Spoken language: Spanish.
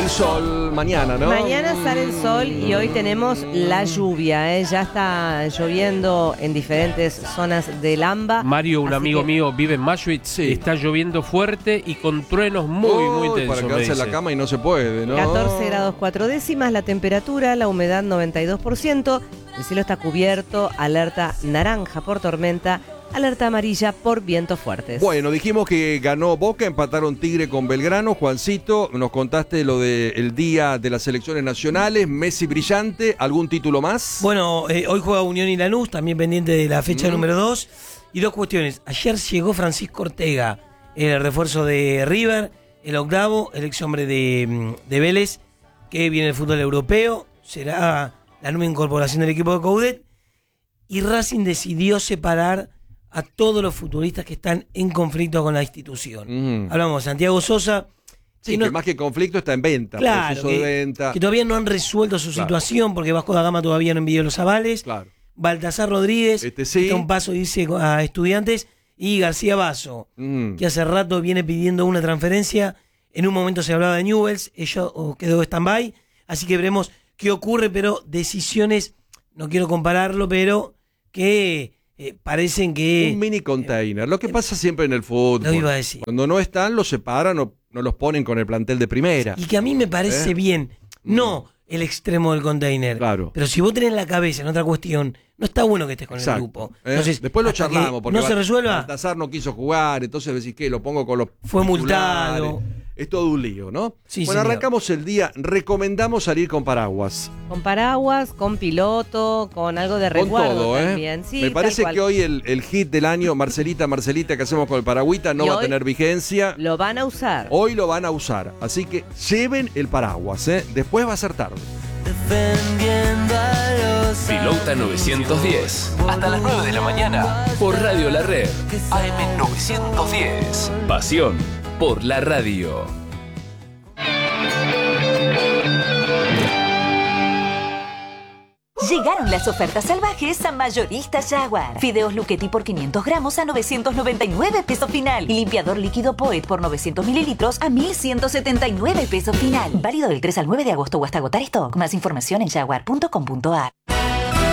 el sol mañana, ¿no? Mañana sale el sol y hoy tenemos la lluvia, ¿eh? Ya está lloviendo en diferentes zonas del AMBA. Mario, un Así amigo que- mío, vive en Mashuit, Sí. está lloviendo fuerte y con truenos muy tensos. Para quedarse en la cama y no se puede, ¿no? 14 grados 4 décimas, la temperatura, la humedad 92%, el cielo está cubierto, alerta naranja por tormenta, alerta amarilla por vientos fuertes. Bueno, dijimos que ganó Boca, empataron Tigre con Belgrano. Juancito, nos contaste lo del día de las selecciones nacionales, Messi brillante, ¿algún título más? Bueno, hoy juega Unión y Lanús, también pendiente de la fecha número 2. Y dos cuestiones. Ayer llegó Francisco Ortega, el refuerzo de River, el octavo, el ex hombre de Vélez, que viene del fútbol europeo. Será la nueva incorporación del equipo de Coudet. Y Racing decidió separar a todos los futbolistas que están en conflicto con la institución. Hablamos de Santiago Sosa. Sí, que más que conflicto está en venta, Claro, proceso de venta. que todavía no han resuelto su Claro. situación porque Vasco da Gama todavía no envió los avales. Claro. Baltasar Rodríguez, Este sí. está un paso, dice, a Estudiantes. Y García Basso, que hace rato viene pidiendo una transferencia. En un momento se hablaba de Newell's, ello quedó stand-by. Así que veremos qué ocurre, pero decisiones, no quiero compararlo, pero que parecen que... Un mini container. Lo que pasa siempre en el fútbol. Lo iba a decir. Cuando no están, los separan o no los ponen con el plantel de primera. Y que a mí me parece bien, no el extremo del container. Claro. Pero si vos tenés la cabeza en otra cuestión, no está bueno que estés con Exacto. el grupo. Entonces, Después lo hasta que charlamos. Porque no se resuelva, Baltasar no quiso jugar, entonces decís que lo pongo con los fue titulares. multado. Es todo un lío, ¿no? Sí, bueno, señor. arrancamos el día. Recomendamos salir con paraguas. Con paraguas, con piloto, con algo de Con resguardo todo, ¿eh? también. Sí, Me parece tal que cual. hoy el hit del año, Marcelita, que hacemos con el paragüita, no Y va a hoy tener vigencia. Lo van a usar. Hoy lo van a usar. Así que lleven el paraguas, ¿eh? Después va a ser tarde. Pilota 910. Hasta las 9 de la mañana. Por Radio La Red. AM 910. Pasión por la radio. Llegaron las ofertas salvajes a Mayoristas Jaguar. Fideos Luchetti por 500 gramos a 999 pesos final. Y limpiador líquido Poet por 900 mililitros a 1179 pesos final. Válido del 3 al 9 de agosto o hasta agotar stock. Más información en jaguar.com.ar.